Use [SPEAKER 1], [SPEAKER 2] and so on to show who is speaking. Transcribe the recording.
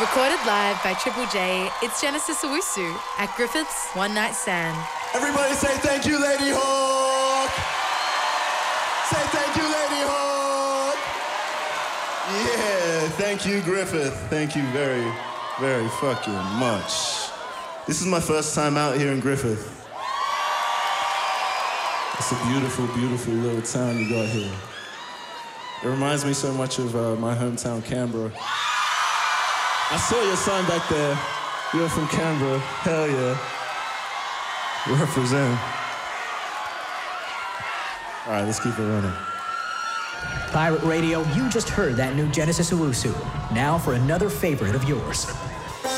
[SPEAKER 1] Recorded live by Triple J, it's Genesis Owusu at Griffith's One Night Stand.
[SPEAKER 2] Everybody say thank you, Lady Hawk! Say thank you, Lady Hawk! Yeah, thank you, Griffith. Thank you very, very fucking much. This is my first time out here in Griffith. It's a beautiful, beautiful little town you got here. It reminds me so much of my hometown, Canberra. I saw your sign back there. You're from Canberra. Hell yeah. Represent. All right, let's keep it running.
[SPEAKER 3] Pirate Radio, you just heard that new Genesis Owusu. Now for another favorite of yours.